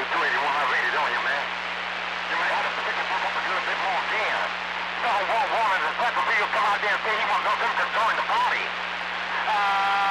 way through it. You want to read it, don't you, man? You might have to pick yourself up a little bit more again. No one wanted to Pepperfield come out there and say he wants nothing to join the party.